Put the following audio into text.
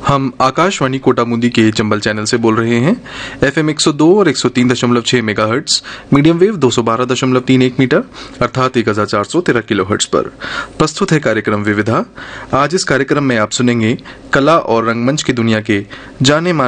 हम आकाशवाणी कोटामुंदी के चंबल चैनल से बोल रहे हैं। FM 102 और 103.6 मेगाहर्ट्ज, मीडियम वेव 212.31 मीटर अर्थात 1413 किलोहर्ट्ज पर प्रस्तुत है कार्यक्रम विविधा। आज इस कार्यक्रम में आप सुनेंगे कला और रंगमंच की दुनिया के जाने माने